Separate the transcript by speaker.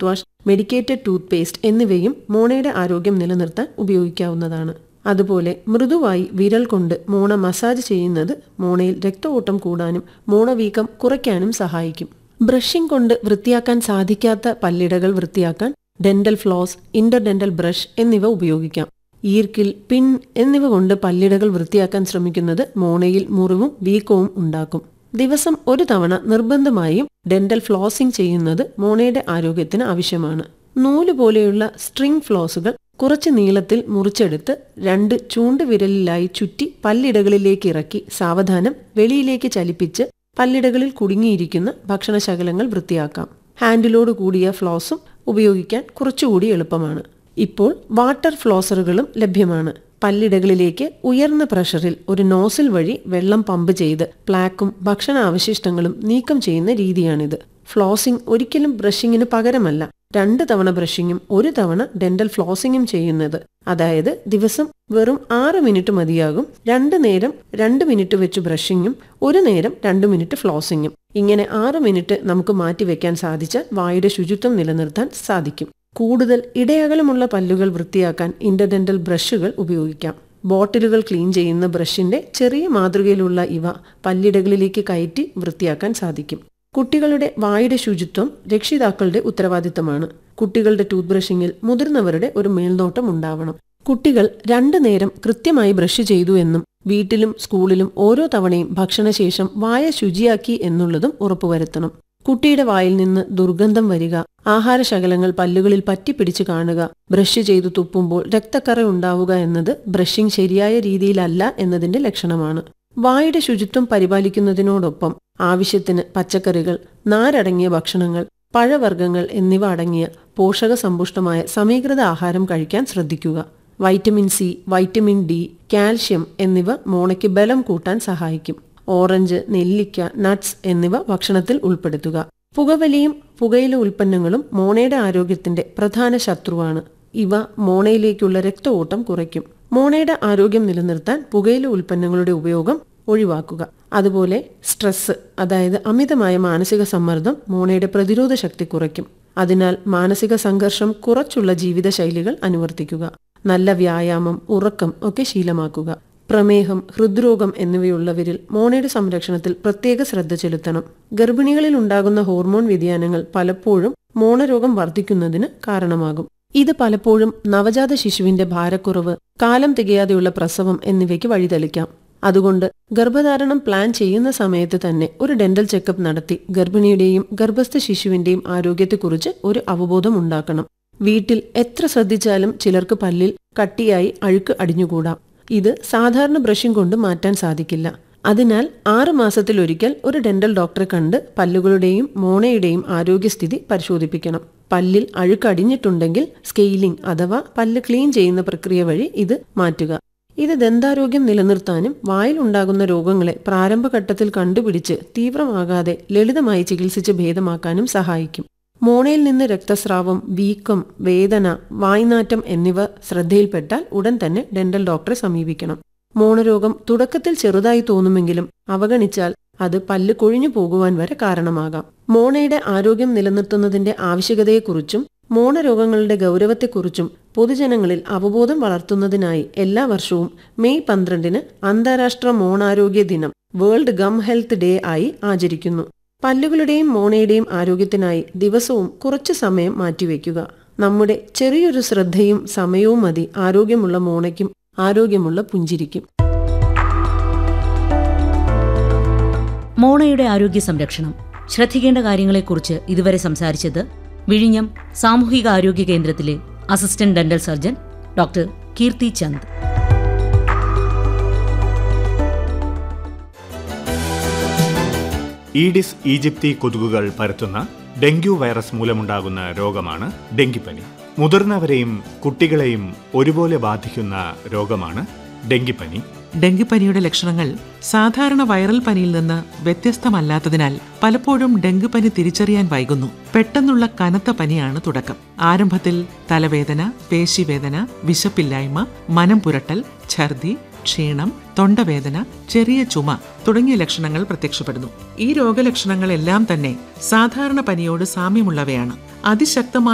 Speaker 1: Mouth wash, medicated tooth paste എന്നിവയും മോണയുടെ ആരോഗ്യം നിലനിർത്താൻ ഉപയോഗിക്കാവുന്നതാണ്. അതുപോലെ മൃദുവായി വിരൽ കൊണ്ട് മോണ മസാജ് ചെയ്യുന്നത് മോണയിൽ രക്തഓട്ടം കൂടാനും മോണവീക്കം കുറയ്ക്കാനും സഹായിക്കും. ബ്രഷിംഗ് കൊണ്ട് വൃത്തിയാക്കാൻ സാധിക്കാത്ത പല്ലിടകൾ വൃത്തിയാക്കാൻ ഡെന്റൽ ഫ്ലോസ്, ഇന്റർഡെന്റൽ ബ്രഷ് എന്നിവ ഉപയോഗിക്കാം. ഈർക്കിൽ, പിൻ എന്നിവ കൊണ്ട് പല്ലിടകൾ വൃത്തിയാക്കാൻ ശ്രമിക്കുന്നത് മോണയിൽ മുറിവും വീക്കവും ഉണ്ടാക്കും. ദിവസം ഒരു തവണ നിർബന്ധമായും ഡെന്റൽ ഫ്ലോസിംഗ് ചെയ്യുന്നത് മോണയുടെ ആരോഗ്യത്തിന് ആവശ്യമാണ്. നൂല് പോലെയുള്ള സ്ട്രിംഗ് ഫ്ലോസുകൾ കുറച്ച് നീളത്തിൽ മുറിച്ചെടുത്ത് 2 ചൂണ്ടുവിരലിലായി ചുറ്റി പല്ലിടകളിലേക്ക് ഇറക്കി സാവധാനം വെളിയിലേക്ക് ചലിപ്പിച്ച് പല്ലിടകളിൽ കുടുങ്ങിയിരിക്കുന്ന ഭക്ഷണശകലങ്ങൾ വൃത്തിയാക്കാം. ഹാൻഡിലോട് കൂടിയ ഫ്ലോസും ഉപയോഗിക്കാൻ കുറച്ചുകൂടി എളുപ്പമാണ്. ഇപ്പോൾ വാട്ടർ ഫ്ലോസറുകളും ലഭ്യമാണ്. പല്ലിടകളിലേക്ക് ഉയർന്ന പ്രഷറിൽ ഒരു നോസിൽ വഴി വെള്ളം പമ്പ് ചെയ്ത് പ്ലാക്കും ഭക്ഷണാവശിഷ്ടങ്ങളും നീക്കം ചെയ്യുന്ന രീതിയാണിത്. ഫ്ലോസിംഗ് ഒരിക്കലും ബ്രഷിങ്ങിന് പകരമല്ല. 2 തവണ ബ്രഷിങ്ങും 1 തവണ ഡെന്റൽ ഫ്ലോസിംഗും ചെയ്യുന്നത്. അതായത് ദിവസം വെറും 6 മിനിറ്റ് മതിയാകും. 2 നേരം 2 മിനിറ്റ് വെച്ച് ബ്രഷിങ്ങും 1 നേരം 2 മിനിറ്റ് ഫ്ലോസിങ്ങും. ഇങ്ങനെ 6 മിനിറ്റ് നമുക്ക് മാറ്റിവെക്കാൻ സാധിച്ചാൽ വായുടെ ശുചിത്വം നിലനിർത്താൻ സാധിക്കും. കൂടുതൽ ഇടയകലമുള്ള പല്ലുകൾ വൃത്തിയാക്കാൻ ഇന്റർഡെന്റൽ ബ്രഷുകൾ ഉപയോഗിക്കാം. ബോട്ടിലുകൾ ക്ലീൻ ചെയ്യുന്ന ബ്രഷിന്റെ ചെറിയ മാതൃകയിലുള്ള ഇവ പല്ലിടകളിലേക്ക് കയറ്റി വൃത്തിയാക്കാൻ സാധിക്കും. കുട്ടികളുടെ വായുടെ ശുചിത്വം രക്ഷിതാക്കളുടെ ഉത്തരവാദിത്തമാണ്. കുട്ടികളുടെ ടൂത്ത് ബ്രഷിങ്ങിൽ മുതിർന്നവരുടെ ഒരു മേൽനോട്ടം ഉണ്ടാവണം. കുട്ടികൾ 2 നേരം കൃത്യമായി ബ്രഷ് ചെയ്തു എന്നും വീട്ടിലും സ്കൂളിലും ഓരോ തവണയും ഭക്ഷണശേഷം വായ ശുചിയാക്കി എന്നുള്ളതും ഉറപ്പുവരുത്തണം. കുട്ടിയുടെ വായിൽ നിന്ന് ദുർഗന്ധം വരിക, ആഹാരശകലങ്ങൾ പല്ലുകളിൽ പറ്റിപ്പിടിച്ച് കാണുക, ബ്രഷ് ചെയ്തു തുപ്പുമ്പോൾ രക്തക്കറ ഉണ്ടാവുക എന്നത് ബ്രഷിംഗ് ശരിയായ രീതിയിലല്ല എന്നതിന്റെ ലക്ഷണമാണ്. വായുടെ ശുചിത്വം പരിപാലിക്കുന്നതിനോടൊപ്പം ആവശ്യത്തിന് പച്ചക്കറികൾ, നാരടങ്ങിയ ഭക്ഷണങ്ങൾ, പഴവർഗ്ഗങ്ങൾ എന്നിവ അടങ്ങിയ പോഷകസമ്പുഷ്ടമായ സമീകൃത ആഹാരം കഴിക്കാൻ ശ്രദ്ധിക്കുക. Vitamin C, vitamin D, calcium എന്നിവ മോണയ്ക്ക് ബലം കൂട്ടാൻ സഹായിക്കും. ഓറഞ്ച്, നെല്ലിക്ക, നട്ട്സ് എന്നിവ ഭക്ഷണത്തിൽ ഉൾപ്പെടുത്തുക. പുകവലിയും പുകയില ഉൽപ്പന്നങ്ങളും മോണയുടെ ആരോഗ്യത്തിന്റെ പ്രധാന ശത്രുവാണ്. ഇവ മോണയിലേക്കുള്ള രക്തഓട്ടം കുറയ്ക്കും. മോണയുടെ ആരോഗ്യം നിലനിർത്താൻ പുകയില ഉൽപ്പന്നങ്ങളുടെ ഉപയോഗം ഒഴിവാക്കുക. അതുപോലെ സ്ട്രെസ്, അതായത് അമിതമായ മാനസിക സമ്മർദ്ദം മോണയുടെ പ്രതിരോധ ശക്തി കുറയ്ക്കും. അതിനാൽ മാനസിക സംഘർഷം കുറച്ചുള്ള ജീവിതശൈലികൾ അനുവർത്തിക്കുക. നല്ല വ്യായാമം, ഉറക്കം ഒക്കെ ശീലമാക്കുക. പ്രമേഹം, ഹൃദ്രോഗം എന്നിവയുള്ളവരിൽ മോണയുടെ സംരക്ഷണത്തിൽ പ്രത്യേക ശ്രദ്ധ ചെലുത്തണം. ഗർഭിണികളിൽ ഉണ്ടാകുന്ന ഹോർമോൺ വ്യതിയാനങ്ങൾ പലപ്പോഴും മോണരോഗം വർദ്ധിക്കുന്നതിന് കാരണമാകും. ഇത് പലപ്പോഴും നവജാത ശിശുവിന്റെ ഭാരക്കുറവ്, കാലം തികയാതെയുള്ള പ്രസവം എന്നിവയ്ക്ക് വഴിതെളിക്കാം. അതുകൊണ്ട് ഗർഭധാരണം പ്ലാൻ ചെയ്യുന്ന സമയത്ത് തന്നെ ഒരു ഡെന്റൽ ചെക്കപ്പ് നടത്തി ഗർഭിണിയുടെയും ഗർഭസ്ഥ ശിശുവിന്റെയും ആരോഗ്യത്തെക്കുറിച്ച് ഒരു അവബോധം ഉണ്ടാക്കണം. വീട്ടിൽ എത്ര ശ്രദ്ധിച്ചാലും ചിലർക്ക് പല്ലിൽ കട്ടിയായി അഴുക്ക് അടിഞ്ഞുകൂടാം. ഇത് സാധാരണ ബ്രഷിംഗ് കൊണ്ട് മാറ്റാൻ സാധിക്കില്ല. അതിനാൽ 6 മാസത്തിലൊരിക്കൽ ഒരു ഡെന്റൽ ഡോക്ടറെ കണ്ട് പല്ലുകളുടെയും മോണയുടെയും ആരോഗ്യസ്ഥിതി പരിശോധിപ്പിക്കണം. പല്ലിൽ അഴുക്ക് അടിഞ്ഞിട്ടുണ്ടെങ്കിൽ സ്കെയിലിംഗ് അഥവാ പല്ല് ക്ലീൻ ചെയ്യുന്ന പ്രക്രിയ വഴി ഇത് മാറ്റുക. ഇത് ദന്താരോഗ്യം നിലനിർത്താനും വായിൽ ഉണ്ടാകുന്ന രോഗങ്ങളെ പ്രാരംഭഘട്ടത്തിൽ കണ്ടുപിടിച്ച് തീവ്രമാകാതെ ലളിതമായി ചികിത്സിച്ച് ഭേദമാക്കാനും സഹായിക്കും. മോണയിൽ നിന്ന് രക്തസ്രാവം, വീക്കം, വേദന, വായ്നാറ്റം എന്നിവ ശ്രദ്ധയിൽപ്പെട്ടാൽ ഉടൻ തന്നെ ഡെന്റൽ ഡോക്ടറെ സമീപിക്കണം. മോണരോഗം തുടക്കത്തിൽ ചെറുതായി തോന്നുമെങ്കിലും അവഗണിച്ചാൽ അത് പല്ല് കൊഴിഞ്ഞു പോകുവാൻ വരെ കാരണമാകാം. മോണയുടെ ആരോഗ്യം നിലനിർത്തുന്നതിന്റെ ആവശ്യകതയെക്കുറിച്ചും മോണരോഗങ്ങളുടെ ഗൗരവത്തെക്കുറിച്ചും പൊതുജനങ്ങളിൽ അവബോധം വളർത്തുന്നതിനായി എല്ലാ വർഷവും മെയ് 12 അന്താരാഷ്ട്ര മോണാരോഗ്യ ദിനം, വേൾഡ് ഗം ഹെൽത്ത് ഡേ ആയി ആചരിക്കുന്നു. പല്ലുകളുടെയും മോണയുടെയും ആരോഗ്യത്തിനായി ദിവസവും കുറച്ചു സമയം മാറ്റിവെക്കുക. നമ്മുടെ ചെറിയൊരു ശ്രദ്ധയും സമയവും മതി ആരോഗ്യമുള്ള മോണയ്ക്കും ആരോഗ്യമുള്ള പുഞ്ചിരിക്കും.
Speaker 2: മോണയുടെ ആരോഗ്യ സംരക്ഷണം, ശ്രദ്ധിക്കേണ്ട കാര്യങ്ങളെക്കുറിച്ച് ഇതുവരെ സംസാരിച്ചത് വിഴിഞ്ഞം സാമൂഹിക ആരോഗ്യ കേന്ദ്രത്തിലെ അസിസ്റ്റന്റ് ഡെന്റൽ സർജൻ ഡോക്ടർ കീർത്തി ചന്ദ്.
Speaker 3: ഈഡിസ് ഈജിപ്തി കൊതുകുകൾ പരത്തുന്ന ഡെങ്കു വൈറസ് മൂലമുണ്ടാകുന്ന രോഗമാണ് ഡെങ്കിപ്പനി. മുതിർന്നവരെയും കുട്ടികളെയും ഒരുപോലെ ബാധിക്കുന്ന രോഗമാണ് ഡെങ്കിപ്പനി.
Speaker 4: ഡെങ്കിപ്പനിയുടെ ലക്ഷണങ്ങൾ സാധാരണ വൈറൽ പനിയിൽ നിന്ന് വ്യത്യസ്തമല്ലാത്തതിനാൽ പലപ്പോഴും ഡെങ്കിപ്പനി തിരിച്ചറിയാൻ വൈകുന്നു. പെട്ടെന്നുള്ള കനത്ത പനിയാണ് തുടക്കം. ആരംഭത്തിൽ തലവേദന, പേശിവേദന, വിശപ്പില്ലായ്മ, മനം പുരട്ടൽ, ഛർദി, ക്ഷീണം, തൊണ്ടവേദന, ചെറിയ ചുമ തുടങ്ങിയ ലക്ഷണങ്ങൾ പ്രത്യക്ഷപ്പെടുന്നു. ഈ രോഗലക്ഷണങ്ങളെല്ലാം തന്നെ സാധാരണ പനിയോട് സാമ്യമുള്ളവയാണ്. അതിശക്തമായ